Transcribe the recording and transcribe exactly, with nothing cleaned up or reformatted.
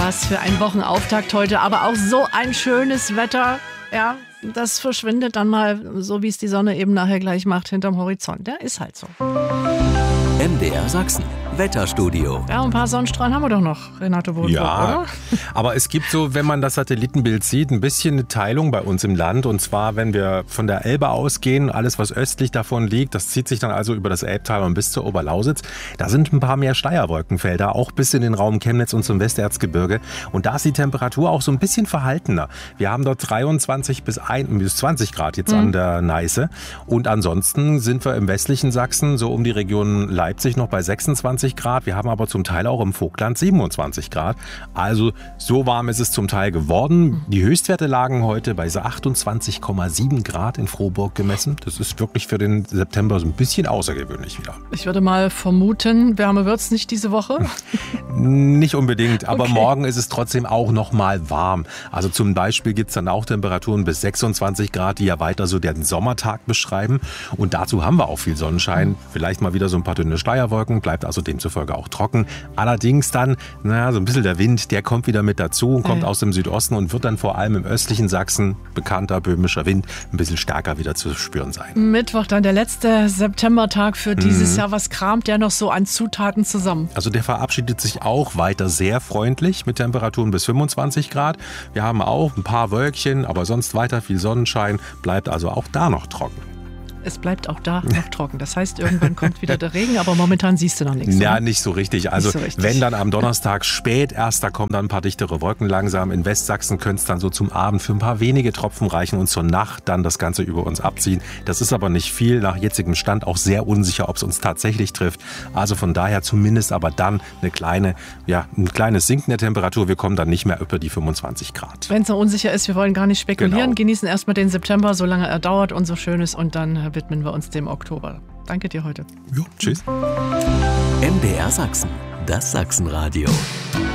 Was für ein Wochenauftakt heute, aber auch so ein schönes Wetter. Ja, das verschwindet dann mal, so wie es die Sonne eben nachher gleich macht, hinterm Horizont. Der ist halt so. M D R Sachsen, Wetterstudio. Ja, ein paar Sonnenstrahlen haben wir doch noch, Renato Bodenburg, Ja, oder? aber es gibt so, wenn man das Satellitenbild sieht, ein bisschen eine Teilung bei uns im Land. Und zwar, wenn wir von der Elbe ausgehen, alles was östlich davon liegt, das zieht sich dann also über das Elbtal und bis zur Oberlausitz. Da sind ein paar mehr Schleierwolkenfelder, auch bis in den Raum Chemnitz und zum Westerzgebirge. Und da ist die Temperatur auch so ein bisschen verhaltener. Wir haben dort dreiundzwanzig bis zwanzig Grad jetzt mhm. an der Neiße. Und ansonsten sind wir im westlichen Sachsen, so um die Region Leipzig, noch bei sechsundzwanzig Grad. Wir haben aber zum Teil auch im Vogtland siebenundzwanzig Grad. Also so warm ist es zum Teil geworden. Die Höchstwerte lagen heute bei achtundzwanzig Komma sieben Grad in Frohburg gemessen. Das ist wirklich für den September so ein bisschen außergewöhnlich wieder. Ich würde mal vermuten, wärmer wird es nicht diese Woche? Nicht unbedingt, aber Okay. morgen ist es trotzdem auch noch mal warm. Also zum Beispiel gibt es dann auch Temperaturen bis sechsundzwanzig Grad, die ja weiter so den Sommertag beschreiben. Und dazu haben wir auch viel Sonnenschein. Vielleicht mal wieder so ein paar dünne Schleierwolken, bleibt also demzufolge auch trocken. Allerdings dann, naja, so ein bisschen der Wind, der kommt wieder mit dazu, kommt Ja. aus dem Südosten und wird dann vor allem im östlichen Sachsen, bekannter böhmischer Wind, ein bisschen stärker wieder zu spüren sein. Mittwoch dann der letzte Septembertag für dieses Jahr. Was kramt der noch so an Zutaten zusammen? Also der verabschiedet sich auch weiter sehr freundlich mit Temperaturen bis fünfundzwanzig Grad. Wir haben auch ein paar Wölkchen, aber sonst weiter viel Sonnenschein, bleibt also auch da noch trocken. Es bleibt auch da noch trocken. Das heißt, irgendwann kommt wieder der Regen, aber momentan siehst du noch nichts. Ja, oder? nicht so richtig. Also Nicht so richtig. wenn dann am Donnerstag spät erst, da kommen dann ein paar dichtere Wolken langsam. In Westsachsen könnte es dann so zum Abend für ein paar wenige Tropfen reichen und zur Nacht dann das Ganze über uns abziehen. Das ist aber nicht viel, nach jetzigem Stand auch sehr unsicher, ob es uns tatsächlich trifft. Also von daher zumindest aber dann eine kleine, ja, ein kleines Sinken der Temperatur. Wir kommen dann nicht mehr über die fünfundzwanzig Grad. Wenn es noch unsicher ist, wir wollen gar nicht spekulieren. Genau. Genießen erstmal den September, solange er dauert und so schön ist. Und dann äh, widmen wir uns dem Oktober. Danke dir heute. Jo, tschüss. M D R Sachsen, das Sachsenradio.